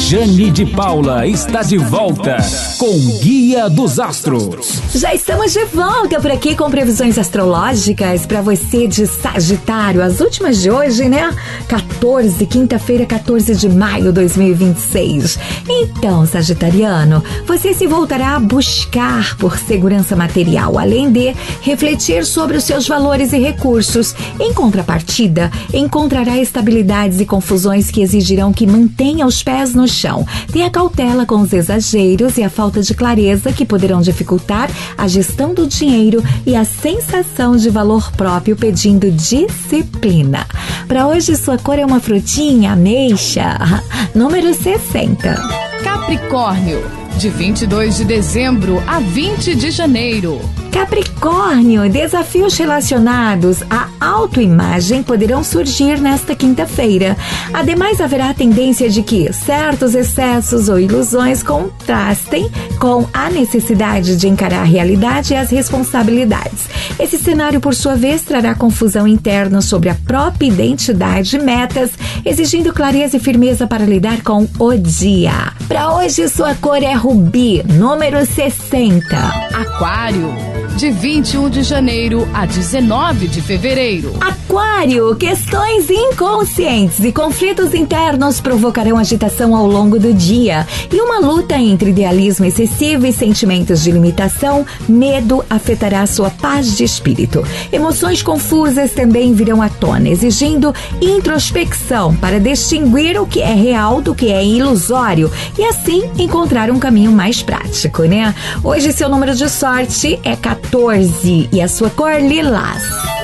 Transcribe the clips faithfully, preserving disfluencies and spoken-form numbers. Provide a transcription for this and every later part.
Jane de Paula está de volta com Guia dos Astros. Já estamos de volta por aqui com previsões astrológicas para você de Sagitário. As últimas de hoje, né? quatorze, quinta-feira, quatorze de maio de dois mil e vinte e seis. Então, Sagitariano, você se voltará a buscar por segurança material, além de refletir sobre os seus valores e recursos. Em contrapartida, encontrará estabilidades e confusões que exigirão que mantenha os pés no chão. Tenha cautela com os exageros e a falta de clareza que poderão dificultar a gestão do dinheiro e a sensação de valor próprio, pedindo disciplina. Para hoje, sua cor é uma frutinha ameixa, número sessenta. Capricórnio, de vinte e dois de dezembro a vinte de janeiro. Capricórnio, desafios relacionados à autoimagem poderão surgir nesta quinta-feira. Ademais, haverá a tendência de que certos excessos ou ilusões contrastem com a necessidade de encarar a realidade e as responsabilidades. Esse cenário, por sua vez, trará confusão interna sobre a própria identidade e metas, exigindo clareza e firmeza para lidar com o dia. Para hoje, sua cor é rubi, número sessenta. Aquário, de vinte e um de janeiro a dezenove de fevereiro. Aquário, questões inconscientes e conflitos internos provocarão agitação ao longo do dia e uma luta entre idealismo excessivo e sentimentos de limitação, medo afetará sua paz de espírito. Emoções confusas também virão à tona, exigindo introspecção para distinguir o que é real do que é ilusório e assim encontrar um caminho mais prático, né? Hoje seu número de sorte é quatorze e a sua cor lilás.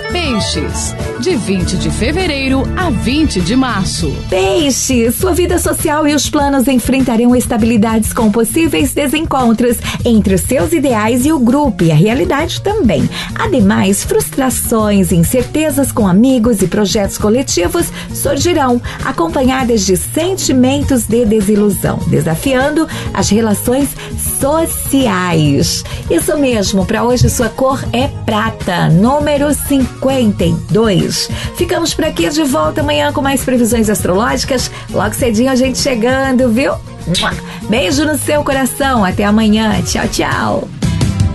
Peixes, de vinte de fevereiro a vinte de março. Peixes, sua vida social e os planos enfrentarão estabilidades com possíveis desencontros entre os seus ideais e o grupo e a realidade também. Ademais, frustrações e incertezas com amigos e projetos coletivos surgirão, acompanhadas de sentimentos de desilusão, desafiando as relações sociais. Isso mesmo, para hoje sua cor é prata, número cinquenta e dois. Ficamos por aqui, de volta amanhã com mais previsões astrológicas. Logo cedinho a gente chegando, viu? Beijo no seu coração. Até amanhã. Tchau, tchau.